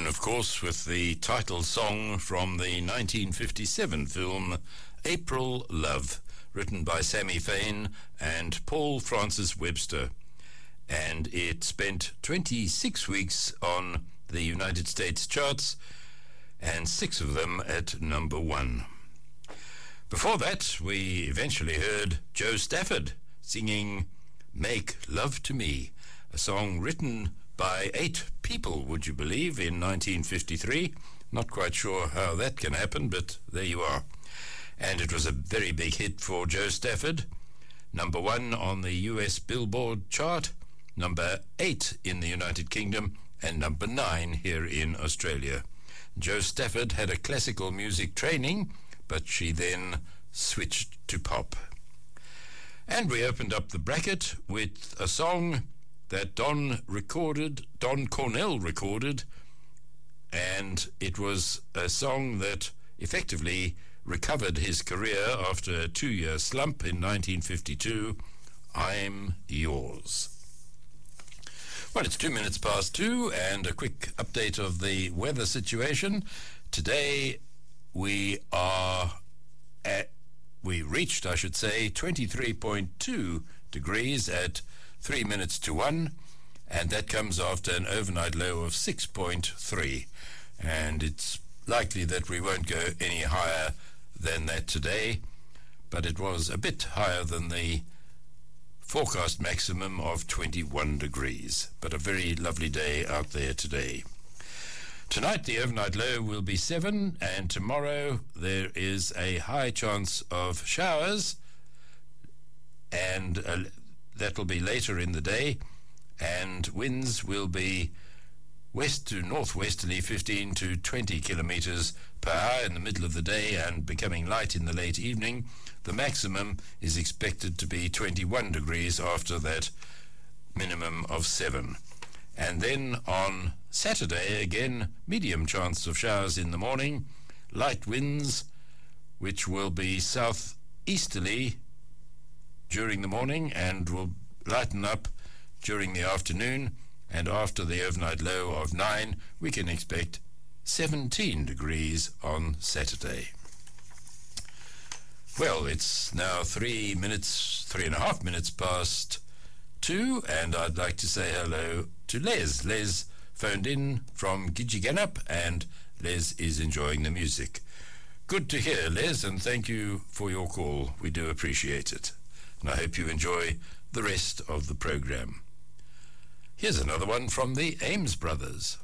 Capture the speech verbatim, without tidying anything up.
tune, of course, with the title song from the nineteen fifty-seven film April Love, written by Sammy Fain and Paul Francis Webster. And it spent twenty-six weeks on the United States charts, and six of them at number one. Before that, we eventually heard Joe Stafford singing Make Love to Me, a song written by eight people, would you believe, in nineteen fifty-three. Not quite sure how that can happen, but there you are. And it was a very big hit for Joe Stafford. Number one on the U S Billboard chart, number eight in the United Kingdom, and number nine here in Australia. Joe Stafford had a classical music training, but she then switched to pop. And we opened up the bracket with a song that Don recorded, Don Cornell recorded, and it was a song that effectively recovered his career after a two-year slump in nineteen fifty-two, I'm Yours. Well, it's two minutes past two, and a quick update of the weather situation. Today we are at, we reached, I should say, twenty-three point two degrees at three minutes to one, and that comes after an overnight low of six point three, and it's likely that we won't go any higher than that today, but it was a bit higher than the forecast maximum of twenty-one degrees, but a very lovely day out there today. Tonight the overnight low will be seven, and tomorrow there is a high chance of showers, and uh, that will be later in the day, and winds will be west to northwesterly, fifteen to twenty kilometers per hour in the middle of the day, and becoming light in the late evening. The maximum is expected to be twenty-one degrees after that minimum of seven. And then on Saturday, again, medium chance of showers in the morning, light winds, which will be southeasterly during the morning and will lighten up during the afternoon, and after the overnight low of nine, we can expect seventeen degrees on Saturday. Well, it's now three minutes, three and a half minutes past two, and I'd like to say hello to Les. Les phoned in from Gidgegannup, and Les is enjoying the music. Good to hear, Les, and thank you for your call. We do appreciate it. And I hope you enjoy the rest of the program. Here's another one from the Ames Brothers.